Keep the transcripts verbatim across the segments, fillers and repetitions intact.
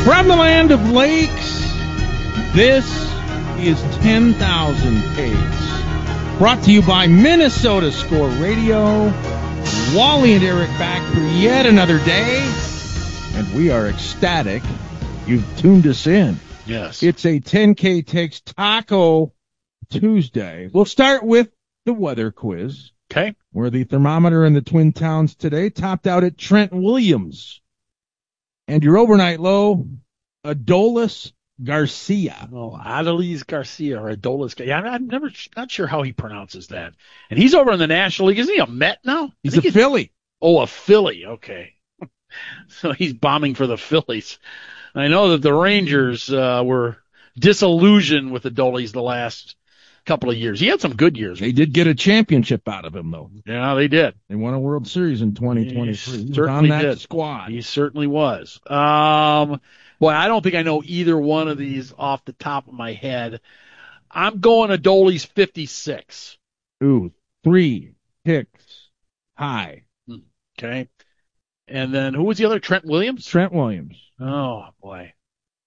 From the land of lakes, this is ten thousand Pace. Brought to you by Minnesota Score Radio. Wally and Eric back for yet another day. And we are ecstatic you've tuned us in. Yes. It's a ten K Takes Taco Tuesday. We'll start with the weather quiz. Okay. Where the thermometer in the Twin Towns today topped out at Trent Williams. And your overnight low, Adolis Garcia. Oh, Adolis Garcia or Adolis. Yeah, I'm, I'm never not sure how he pronounces that. And he's over in the National League. Isn't he a Met now? He's a Philly. Oh, a Philly. Okay. So he's bombing for the Phillies. I know that the Rangers uh, were disillusioned with Adolis the last couple of years. He had some good years. They did get a championship out of him, though. Yeah, they did. They won a World Series in twenty twenty-three. He He certainly was on that did. squad. He certainly was. Um, boy, I don't think I know either one of these off the top of my head. I'm going Adolis fifty-six. Ooh, three picks high. Okay. And then who was the other? Trent Williams? Trent Williams. Oh, boy.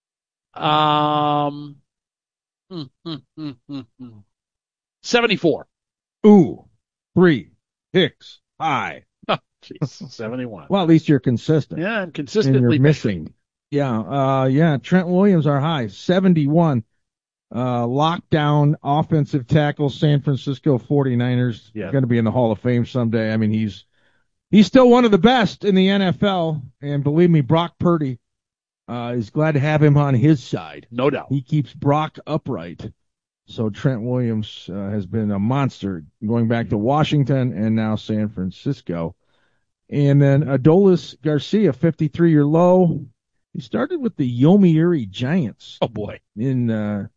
Um, hmm, hmm, hmm, hmm, hmm. seventy-four. Ooh, three picks high. Oh, jeez, seventy-one. Well, at least you're consistent. Yeah, I'm And consistently you're missing. Yeah, uh, yeah, Trent Williams are high. seventy-one. Uh, lockdown offensive tackle, San Francisco forty-niners. Yeah. Going to be in the Hall of Fame someday. I mean, he's he's still one of the best in the N F L. And believe me, Brock Purdy uh, is glad to have him on his side. No doubt. He keeps Brock upright. So Trent Williams uh, has been a monster going back to Washington and now San Francisco. And then Adolis Garcia, fifty-three-year low. He started with the Yomiuri Giants. Oh, boy. In uh,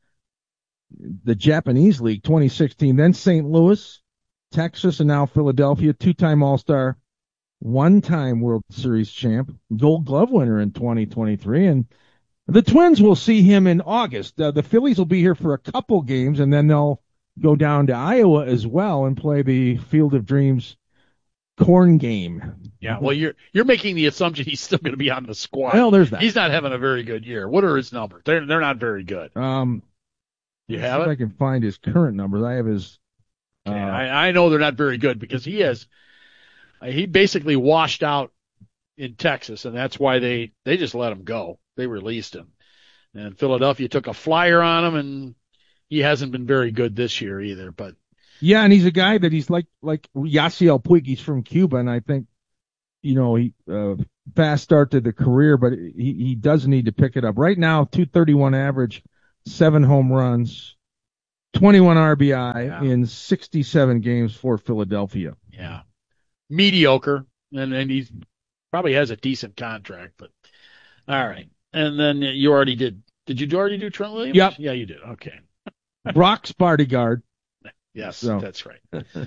the Japanese League, twenty sixteen. Then Saint Louis, Texas, and now Philadelphia. Two-time All-Star, one-time World Series champ, Gold Glove winner in twenty twenty-three. And the Twins will see him in August. Uh, the Phillies will be here for a couple games, and then they'll go down to Iowa as well and play the Field of Dreams corn game. Yeah, well, you're you're making the assumption he's still going to be on the squad. Well, there's that. He's not having a very good year. What are his numbers? They're they're not very good. Um, You let's have see if it? I can find his current numbers. I have his. Uh, Okay, I, I know they're not very good because he has uh, he basically washed out in Texas, and that's why they they just let him go. They released him, and Philadelphia took a flyer on him, and he hasn't been very good this year either. But yeah, and he's a guy that he's like like Yasiel Puig. He's from Cuba, and I think you know he uh, fast start to the career, but he he does need to pick it up. Right now, two thirty-one average, seven home runs, twenty-one R B I Yeah. in sixty-seven games for Philadelphia. yeah, mediocre, and and he probably has a decent contract. But all right, and then you already did. Did you already do Trent Williams? Yep. Yeah, you did. Okay. Brock's bodyguard. Yes, So. that's right.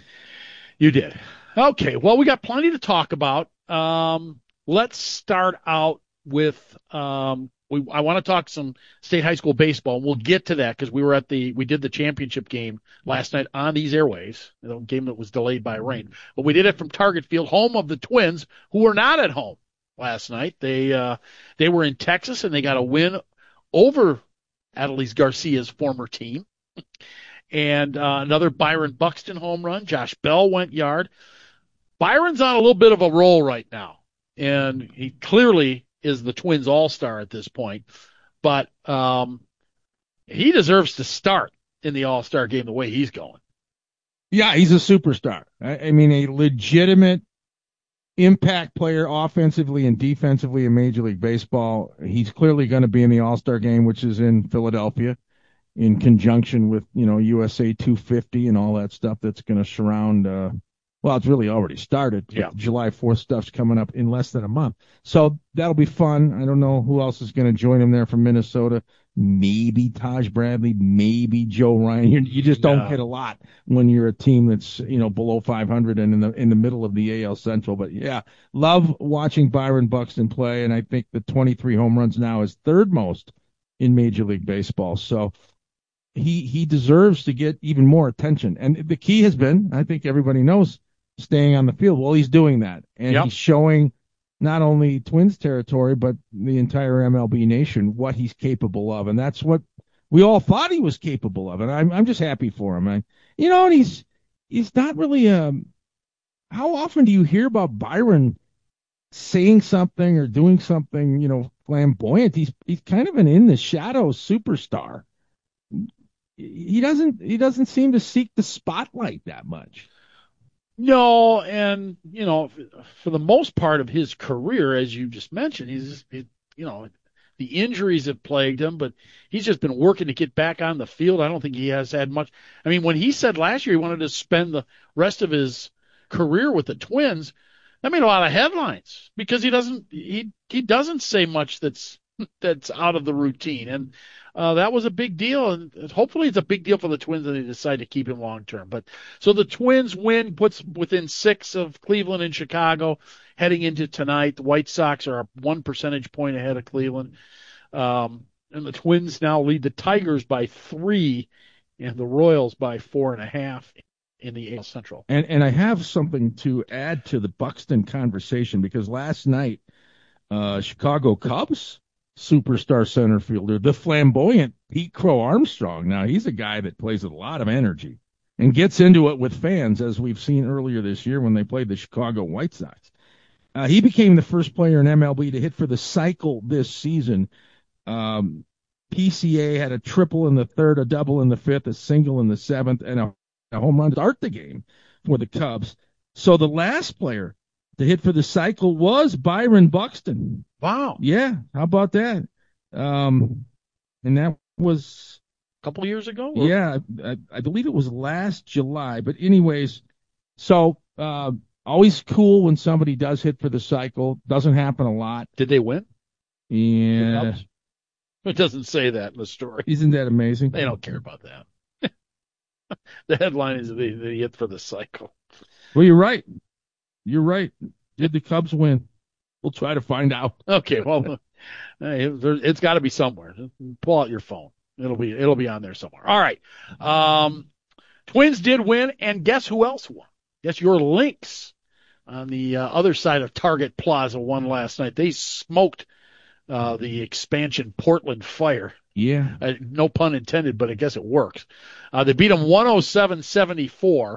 You did. Okay, well, we got plenty to talk about. Um, let's start out with um, we. I want to talk some state high school baseball. We'll get to that because we were at the we did the championship game last night on these airways, the game that was delayed by rain. But we did it from Target Field, home of the Twins, who were not at home last night. They uh, they were in Texas and they got a win over Adolis Garcia's former team. And uh, another Byron Buxton home run. Josh Bell went yard. Byron's on a little bit of a roll right now, and he clearly is the Twins all-star at this point. But um, he deserves to start in the all-star game the way he's going. Yeah, he's a superstar. I, I mean, a legitimate impact player offensively and defensively in Major League Baseball. He's clearly going to be in the all-star game, which is in Philadelphia, in conjunction with, you know, U S A two fifty and all that stuff that's going to surround, uh, well, it's really already started. Yeah. July fourth stuff's coming up in less than a month. So that'll be fun. I don't know who else is going to join him there from Minnesota. Maybe Taj Bradley, maybe Joe Ryan. You, you just don't No. hit a lot when you're a team that's, you know, below five hundred and in the in the middle of the A L Central. But yeah, love watching Byron Buxton play, and I think the twenty-three home runs now is third most in Major League Baseball. So he he deserves to get even more attention. And the key has been, I think everybody knows, staying on the field. Well, he's doing that, and Yep. he's showing not only Twins territory, but the entire M L B nation, what he's capable of. And that's what we all thought he was capable of. And I'm, I'm just happy for him. I, you know, and he's, he's not really, um, how often do you hear about Byron saying something or doing something, you know, flamboyant? He's, he's kind of an in the shadows superstar. He doesn't, he doesn't seem to seek the spotlight that much. No, and you know, for the most part of his career, as you just mentioned, he's, he, you know, the injuries have plagued him, but he's just been working to get back on the field. I don't think he has had much. I mean, when he said last year he wanted to spend the rest of his career with the Twins, that made a lot of headlines because he doesn't, he he doesn't say much that's that's out of the routine, and uh, that was a big deal. And hopefully, it's a big deal for the Twins, and they decide to keep him long term. But so the Twins win, puts within six of Cleveland and Chicago heading into tonight. The White Sox are one percentage point ahead of Cleveland, um, and the Twins now lead the Tigers by three, and the Royals by four and a half in the A L Central. And and I have something to add to the Buxton conversation because last night, uh, Chicago Cubs superstar center fielder, the flamboyant Pete Crow Armstrong. Now, he's a guy that plays with a lot of energy and gets into it with fans, as we've seen earlier this year when they played the Chicago White Sox. Uh, he became the first player in M L B to hit for the cycle this season. Um, P C A had a triple in the third, a double in the fifth, a single in the seventh, and a, a home run to start the game for the Cubs. So the last player to hit for the cycle was Byron Buxton. Wow. Yeah, how about that? Um, and that was a couple of years ago? Or? Yeah, I, I believe it was last July. But anyways, so uh, always cool when somebody does hit for the cycle. Doesn't happen a lot. Did they win? Yeah. It doesn't say that in the story. Isn't that amazing? They don't care about that. The headline is they, they hit for the cycle. Well, you're right. You're right. Did the Cubs win? We'll try to find out. Okay, well, it's got to be somewhere. Pull out your phone. It'll be it'll be on there somewhere. All right. Um, Twins did win, and guess who else won? Guess your Lynx on the uh, other side of Target Plaza won last night. They smoked uh, the expansion Portland Fire. Yeah. Uh, no pun intended, but I guess it works. Uh, they beat them one oh seven seventy-four.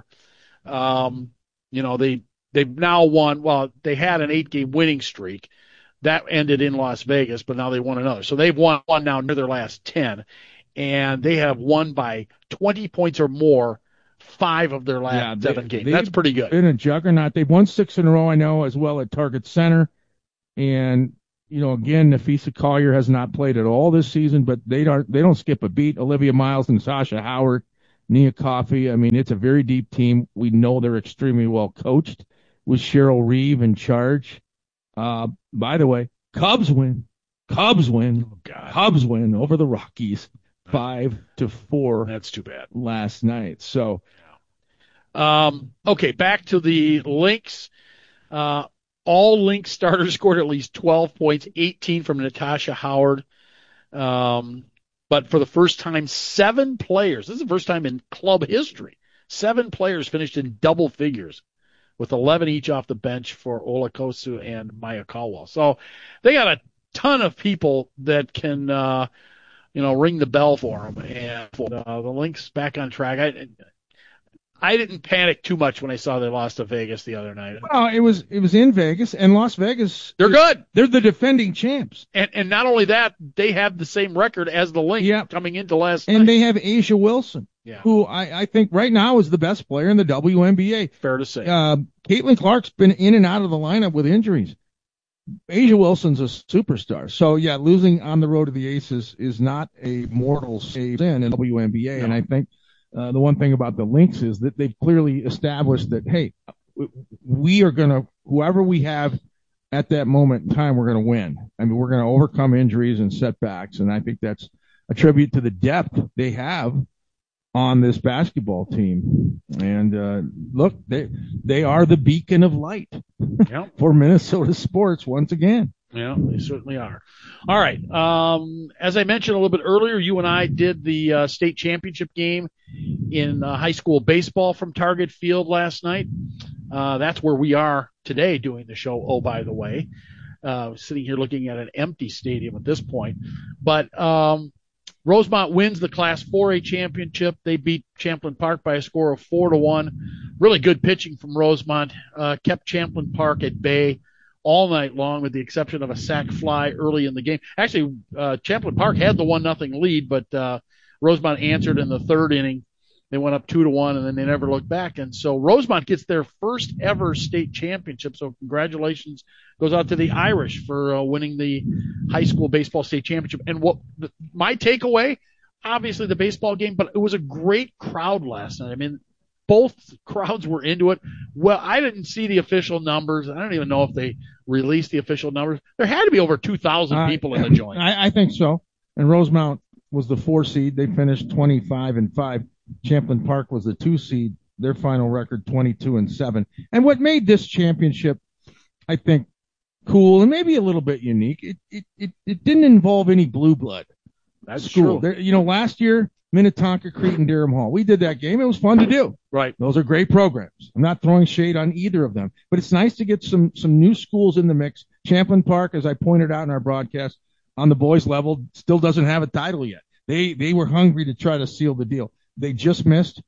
Um, you know, they They've now won, well, they had an eight-game winning streak. That ended in Las Vegas, but now they won another. So they've won one now near their last ten, and they have won by twenty points or more five of their last yeah, they, seven games. That's pretty good. Been a juggernaut. They've won six in a row, I know, as well at Target Center. And, you know, again, Nafisa Collier has not played at all this season, but they don't, they don't skip a beat. Olivia Miles and Sasha Howard, Nia Coffey. I mean, it's a very deep team. We know they're extremely well coached, with Cheryl Reeve in charge. Uh, by the way, Cubs win. Cubs win. Oh, God. Cubs win over the Rockies, five to four. That's too bad. Last night. So, um, okay, back to the Lynx. Uh, all Lynx starters scored at least twelve points, eighteen from Natasha Howard. Um, but for the first time, seven players. This is the first time in club history. Seven players finished in double figures, with eleven each off the bench for Olakosu and Maya Caldwell. So they got a ton of people that can, uh, you know, ring the bell for them. And uh, the Lynx back on track. I, I didn't panic too much when I saw they lost to Vegas the other night. Well, it was it was in Vegas, and Las Vegas. They're good. They're the defending champs. And and not only that, they have the same record as the Lynx yep. coming into last and night. And they have Asia Wilson. Yeah. Who I, I think right now is the best player in the W N B A. Fair to say. Uh, Caitlin Clark's been in and out of the lineup with injuries. Asia Wilson's a superstar. So, yeah, losing on the road to the Aces is not a mortal sin in the W N B A. No. And I think uh, the one thing about the Lynx is that they've clearly established that, hey, we are going to, whoever we have at that moment in time, we're going to win. I mean, we're going to overcome injuries and setbacks. And I think that's a tribute to the depth they have on this basketball team. And uh, look, they they are the beacon of light yep. for Minnesota sports once again. Yeah, they certainly are. All right. Um, as I mentioned a little bit earlier, you and I did the uh, state championship game in uh, high school baseball from Target Field last night. Uh, that's where we are today doing the show, oh, by the way. uh, sitting here looking at an empty stadium at this point. But um, Rosemont wins the Class four A championship. They beat Champlin Park by a score of four to one. Really good pitching from Rosemont. Uh, kept Champlin Park at bay all night long, with the exception of a sac fly early in the game. Actually, uh, Champlin Park had the one nothing lead, but uh, Rosemont answered in the third inning. They went up two to one, and then they never looked back. And so Rosemont gets their first ever state championship. So congratulations goes out to the Irish for uh, winning the high school baseball state championship. And what the, my takeaway, obviously the baseball game, but it was a great crowd last night. I mean, both crowds were into it. Well, I didn't see the official numbers. I don't even know if they released the official numbers. There had to be over two thousand uh, people in the joint. I, I think so. And Rosemont was the four seed. They finished twenty-five and five. Champlin Park was the two seed. Their final record twenty-two and seven. And what made this championship, I think, cool and maybe a little bit unique, it it it, it didn't involve any blue blood. That's school. true. There, you know, last year, Minnetonka, Cretan, Durham Hall. We did that game. It was fun to do. Right. Those are great programs. I'm not throwing shade on either of them, but it's nice to get some some new schools in the mix. Champlin Park, as I pointed out in our broadcast, on the boys level, still doesn't have a title yet. They they were hungry to try to seal the deal. They just missed.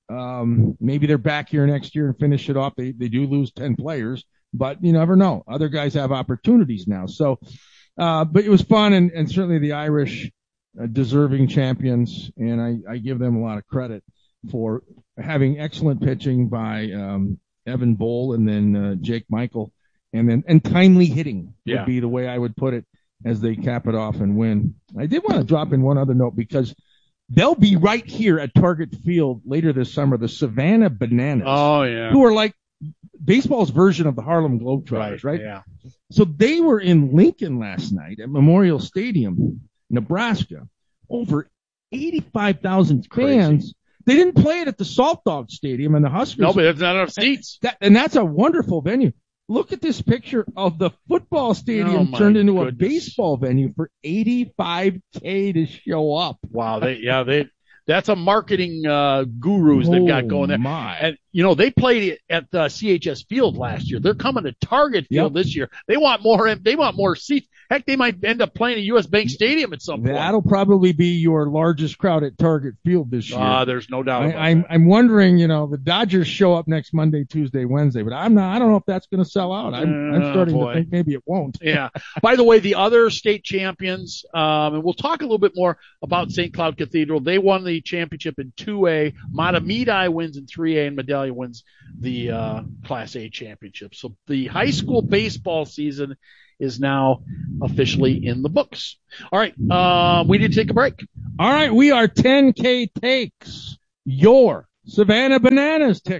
Um, maybe they're back here next year and finish it off. They they do lose ten players, but you never know. Other guys have opportunities now. So, uh, but it was fun, and, and certainly the Irish uh, deserving champions, and I, I give them a lot of credit for having excellent pitching by um, Evan Bowl and then uh, Jake Michael, and then and timely hitting yeah. would be the way I would put it as they cap it off and win. I did want to drop in one other note because they'll be right here at Target Field later this summer, the Savannah Bananas. Oh, yeah. Who are like baseball's version of the Harlem Globetrotters, right? right? Yeah. So they were in Lincoln last night at Memorial Stadium, Nebraska. Over eighty-five thousand fans. They didn't play it at the Salt Dog Stadium and the Huskers. No, but there's not enough seats. That, and that's a wonderful venue. Look at this picture of the football stadium oh turned into goodness. a baseball venue for eighty-five K to show up. Wow, they yeah they that's a marketing uh, gurus they've got going there. Oh my. And you know they played at the C H S Field last year. They're coming to Target Field Yep. this year. They want more. They want more seats. Heck, they might end up playing at U S Bank Stadium at some point. That'll probably be your largest crowd at Target Field this year. Ah, uh, there's no doubt. I, about I'm that. I'm wondering, you know, the Dodgers show up next Monday, Tuesday, Wednesday, but I'm not. I don't know if that's going to sell out. I'm, I'm starting boy. to think maybe it won't. Yeah. By the way, the other state champions, um, and we'll talk a little bit more about Saint Cloud Cathedral. They won the championship in two A. Matamidi wins in three A, and Medallia wins the uh, Class A championship. So the high school baseball season is now officially in the books. All right, uh, we need to take a break. All right, we are ten K takes. Your Savannah Bananas tick.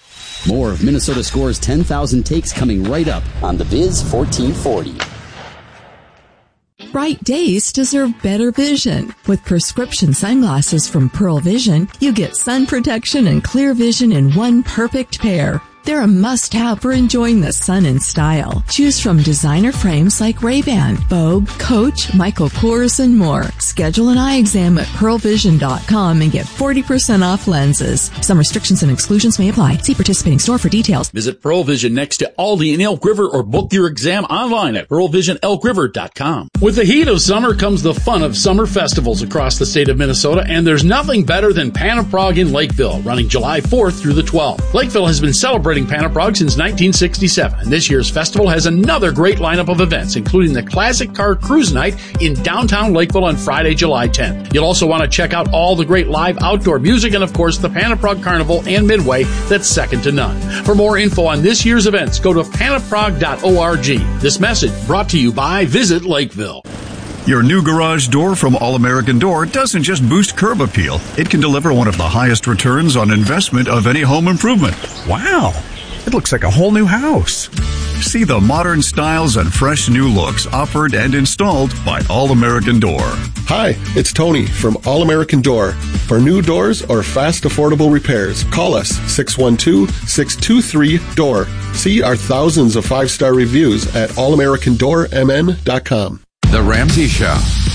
More of Minnesota Scores ten thousand takes coming right up on the Biz fourteen forty. Bright days deserve better vision. With prescription sunglasses from Pearl Vision, you get sun protection and clear vision in one perfect pair. They're a must-have for enjoying the sun in style. Choose from designer frames like Ray-Ban, Vogue, Coach, Michael Kors, and more. Schedule an eye exam at pearl vision dot com and get forty percent off lenses. Some restrictions and exclusions may apply. See participating store for details. Visit Pearl Vision next to Aldi in Elk River or book your exam online at pearl vision elk river dot com. With the heat of summer comes the fun of summer festivals across the state of Minnesota, and there's nothing better than Panaprog in Lakeville, running July fourth through the twelfth. Lakeville has been celebrating Panaprog since nineteen sixty-seven, and this year's festival has another great lineup of events, including the Classic Car Cruise Night in downtown Lakeville on Friday, July tenth. You'll also want to check out all the great live outdoor music and, of course, the Panaprog Carnival and Midway that's second to none. For more info on this year's events, go to panaprog dot org. This message brought to you by Visit Lakeville. Your new garage door from All American Door doesn't just boost curb appeal. It can deliver one of the highest returns on investment of any home improvement. Wow, it looks like a whole new house. See the modern styles and fresh new looks offered and installed by All American Door. Hi, it's Tony from All American Door. For new doors or fast, affordable repairs, call us six one two, six two three, D O O R. See our thousands of five-star reviews at all american door m n dot com. The Ramsey Show.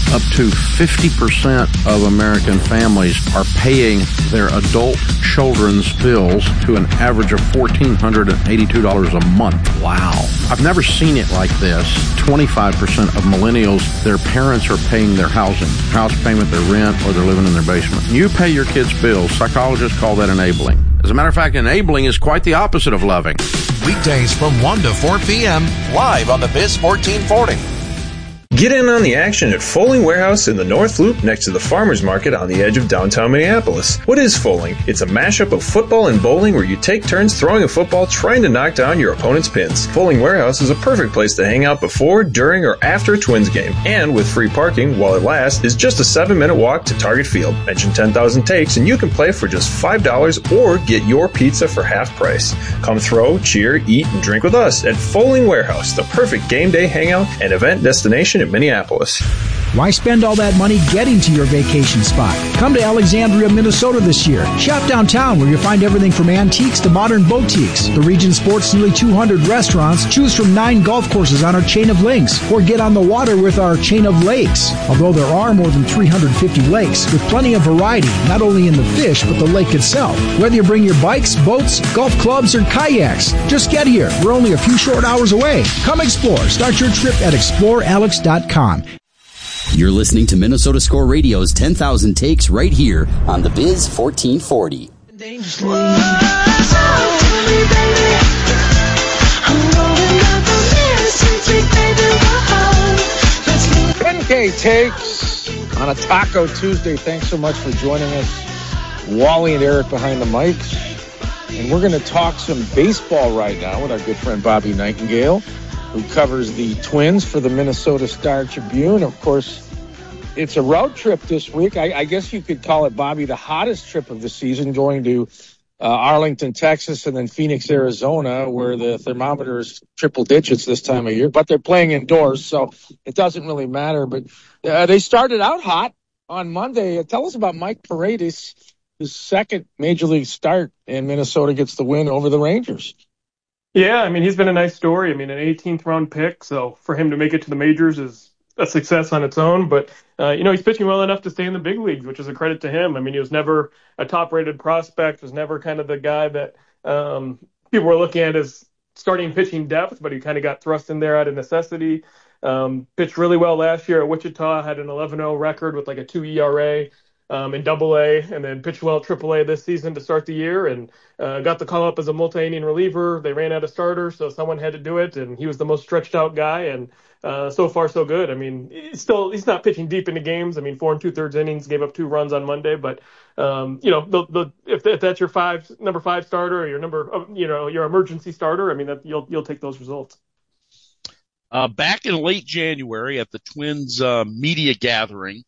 Up to fifty percent of American families are paying their adult children's bills to an average of one thousand four hundred eighty-two dollars a month. Wow. I've never seen it like this. twenty-five percent of millennials, their parents are paying their housing, house payment, their rent, or they're living in their basement. You pay your kids' bills. Psychologists call that enabling. As a matter of fact, enabling is quite the opposite of loving. Weekdays from one to four p.m. live on the Biz fourteen forty. Get in on the action at Foaling Warehouse in the North Loop next to the Farmers Market on the edge of downtown Minneapolis. What is Foaling? It's a mashup of football and bowling where you take turns throwing a football trying to knock down your opponent's pins. Foaling Warehouse is a perfect place to hang out before, during, or after a Twins game. And with free parking while it lasts, is just a seven minute walk to Target Field. Mention ten thousand takes and you can play for just five dollars or get your pizza for half price. Come throw, cheer, eat, and drink with us at Foaling Warehouse, the perfect game day hangout and event destination in Minneapolis. Why spend all that money getting to your vacation spot? Come to Alexandria, Minnesota this year. Shop downtown where you'll find everything from antiques to modern boutiques. The region sports nearly two hundred restaurants. Choose from nine golf courses on our chain of links or get on the water with our chain of lakes. Although there are more than three hundred fifty lakes with plenty of variety, not only in the fish but the lake itself. Whether you bring your bikes, boats, golf clubs, or kayaks, just get here. We're only a few short hours away. Come explore. Start your trip at explore alex dot com. You're listening to Minnesota Score Radio's ten thousand Takes right here on the Biz fourteen forty. ten K Takes on a Taco Tuesday. Thanks so much for joining us. Wally and Eric behind the mics. And we're going to talk some baseball right now with our good friend Bobby Nightingale, who covers the Twins for the Minnesota Star Tribune. Of course, it's a road trip this week. I, I guess you could call it, Bobby, the hottest trip of the season, going to uh, Arlington, Texas, and then Phoenix, Arizona, where the thermometer is triple digits this time of year. But they're playing indoors, so it doesn't really matter. But uh, they started out hot on Monday. Uh, tell us about Mike Paredes, his second Major League start, and Minnesota gets the win over the Rangers. Yeah, I mean, he's been a nice story. I mean, an eighteenth round pick, so for him to make it to the majors is a success on its own. But, uh, you know, he's pitching well enough to stay in the big leagues, which is a credit to him. I mean, he was never a top-rated prospect, was never kind of the guy that um, people were looking at as starting pitching depth, but he kind of got thrust in there out of necessity. Um, pitched really well last year at Wichita, had an eleven oh record with like a two E R A. Um, in Double A, and then pitched well at Triple A this season to start the year, and uh, got the call up as a multi-inning reliever. They ran out of starters, so someone had to do it, and he was the most stretched out guy, and uh, so far so good. I mean, he's still he's not pitching deep into games. I mean, four and two thirds innings, gave up two runs on Monday, but um, you know, the, the if, if that's your five number five starter or your number, you know, your emergency starter, I mean, that you'll you'll take those results. Uh, back in late January at the Twins uh, media gathering,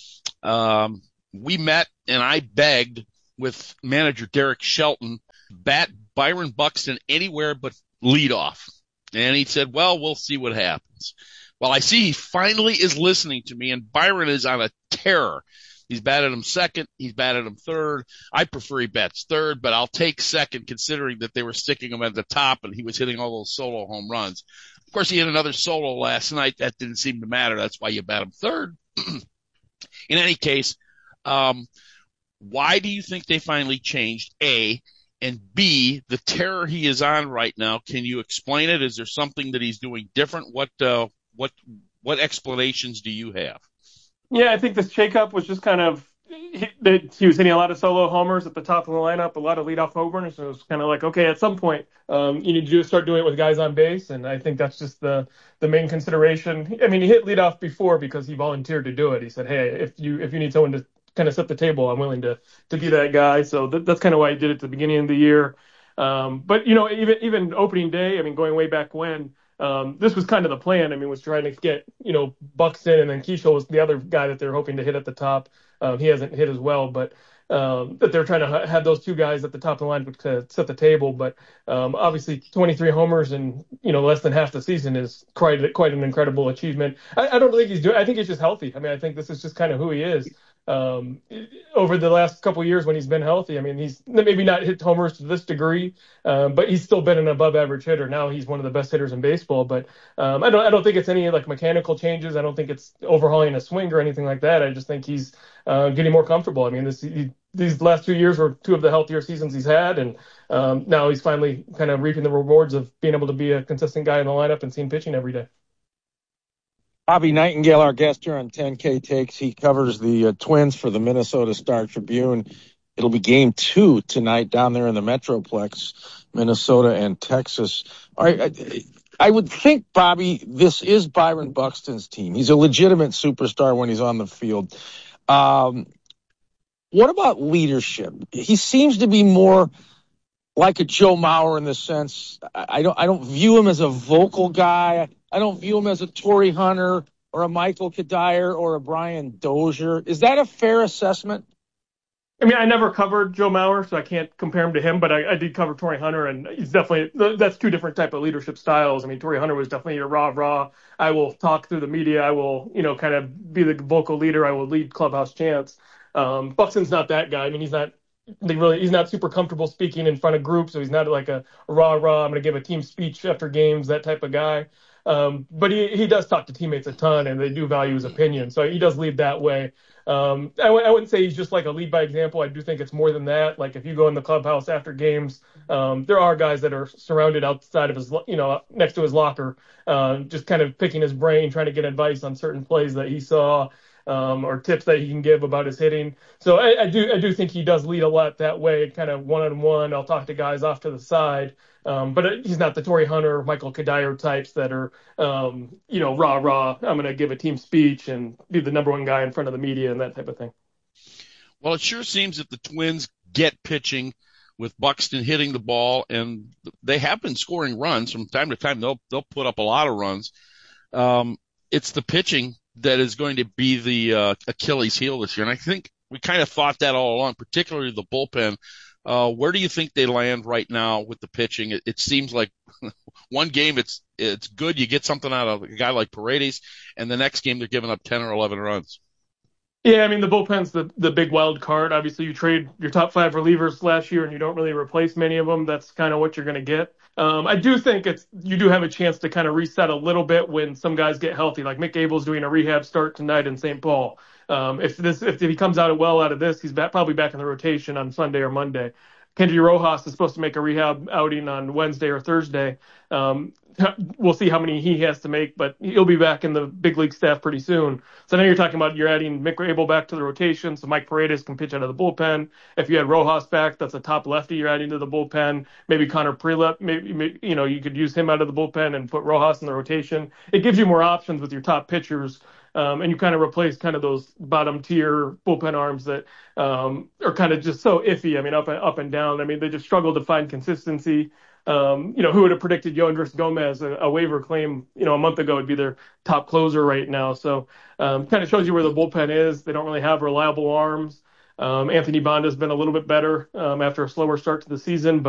um, we met and I begged with manager Derek Shelton, bat Byron Buxton anywhere but leadoff. And he said, well, we'll see what happens. Well, I see he finally is listening to me, and Byron is on a tear. He's batted him second. He's batted him third. I prefer he bats third, but I'll take second considering that they were sticking him at the top and he was hitting all those solo home runs. Of course, he had another solo last night. That didn't seem to matter. That's why you bat him third. In any case, Um, why do you think they finally changed, A, and B, the terror he is on right now? Can you explain it? Is there something that he's doing different? What, uh, what, what explanations do you have? Yeah, I think this shakeup was just kind of, he, he was hitting a lot of solo homers at the top of the lineup, a lot of leadoff homers. So it was kind of like, okay, at some point, um, you need to do, start doing it with guys on base. And I think that's just the, the main consideration. I mean, he hit leadoff before because he volunteered to do it. He said, hey, if you, if you need someone to kind of set the table, I'm willing to to be that guy. So that, that's kind of why he did it at the beginning of the year. Um, but, you know, even even opening day, I mean, going way back when, um, this was kind of the plan. I mean, was trying to get, you know, Buxton, and then Keishel was the other guy that they're hoping to hit at the top. Um, he hasn't hit as well, but um, that they're trying to ha- have those two guys at the top of the line to set the table. But um, obviously twenty-three homers in, you know, less than half the season is quite quite an incredible achievement. I, I don't think he's doing, I think he's just healthy. I mean, I think this is just kind of who he is. um, over the last couple of years when he's been healthy. I mean, he's maybe not hit homers to this degree, um, but he's still been an above average hitter. Now he's one of the best hitters in baseball. But um, I don't I don't think it's any like mechanical changes. I don't think it's overhauling a swing or anything like that. I just think he's uh, getting more comfortable. I mean, this he, these last two years were two of the healthier seasons he's had, and um, now he's finally kind of reaping the rewards of being able to be a consistent guy in the lineup and seeing pitching every day. Bobby Nightingale, our guest here on ten K Takes. He covers the uh, Twins for the Minnesota Star Tribune. It'll be game two tonight down there in the Metroplex, Minnesota and Texas. All right, I, I would think, Bobby, this is Byron Buxton's team. He's a legitimate superstar when he's on the field. Um, what about leadership? He seems to be more like a Joe Mauer in the sense, I don't, I don't view him as a vocal guy. I don't view him as a Torrey Hunter or a Michael Kadire or a Brian Dozier. Is that a fair assessment? I mean, I never covered Joe Mauer, so I can't compare him to him, but I, I did cover Torrey Hunter, and he's definitely, that's two different type of leadership styles. I mean, Torrey Hunter was definitely a rah, rah. I will talk through the media. I will, you know, kind of be the vocal leader. I will lead clubhouse chants. Um, Buxton's not that guy. I mean, he's not, they really, he's not super comfortable speaking in front of groups, so he's not like a rah, rah, I'm going to give a team speech after games, that type of guy. Um, but he, he does talk to teammates a ton, and they do value his opinion. So he does lead that way. Um, I, w- I wouldn't say he's just like a lead by example. I do think it's more than that. Like if you go in the clubhouse after games, um, there are guys that are surrounded outside of his, you know, next to his locker, uh, just kind of picking his brain, trying to get advice on certain plays that he saw, um, or tips that he can give about his hitting. So I, I do, I do think he does lead a lot that way, kind of one on one. I'll talk to guys off to the side. Um, but he's not the Torrey Hunter, Michael Kadire types that are, um, you know, rah, rah, I'm going to give a team speech and be the number one guy in front of the media and that type of thing. Well, it sure seems that the Twins get pitching with Buxton hitting the ball, and they have been scoring runs. From time to time, they'll they'll put up a lot of runs. Um, it's the pitching that is going to be the uh, Achilles heel this year, and I think we kind of thought that all along, particularly the bullpen. Uh, where do you think they land right now with the pitching? It, it seems like one game it's it's good. You get something out of a guy like Paredes, and the next game they're giving up ten or eleven runs. Yeah, I mean, the bullpen's the, the big wild card. Obviously, you trade your top five relievers last year, and you don't really replace many of them. That's kind of what you're going to get. Um, I do think it's you do have a chance to kind of reset a little bit when some guys get healthy. Like Mick Abel's doing a rehab start tonight in Saint Paul. Um, if this if he comes out well out of this, he's back, probably back in the rotation on Sunday or Monday. Kendry Rojas is supposed to make a rehab outing on Wednesday or Thursday. Um, we'll see how many he has to make, but he'll be back in the big league staff pretty soon. So now you're talking about you're adding Mick Abel back to the rotation, so Mike Paredes can pitch out of the bullpen. If you had Rojas back, that's a top lefty you're adding to the bullpen. Maybe Connor Prelep, maybe, you know, you could use him out of the bullpen and put Rojas in the rotation. It gives you more options with your top pitchers. Um, and you kind of replace kind of those bottom tier bullpen arms that um, are kind of just so iffy. I mean, up and up and down. I mean, they just struggle to find consistency. Um, you know, who would have predicted Yoendris Gomez, a, a waiver claim, you know, a month ago would be their top closer right now. So um, kind of shows you where the bullpen is. They don't really have reliable arms. Um, Anthony Bonda's been a little bit better um, after a slower start to the season, but